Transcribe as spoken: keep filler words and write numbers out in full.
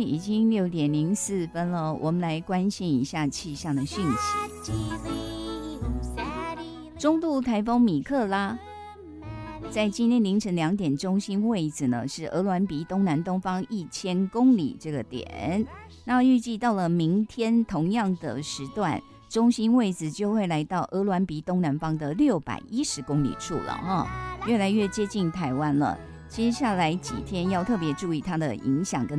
已经六点零四分了，我们来关心一下气象的讯息。中度台风米克拉在今天凌晨两点，中心位置呢是鹅銮鼻东南东方一千公里这个点。那预计到了明天同样的时段，中心位置就会来到鹅銮鼻东南方的六百一十公里处了哈，越来越接近台湾了。接下来几天要特别注意它的影响跟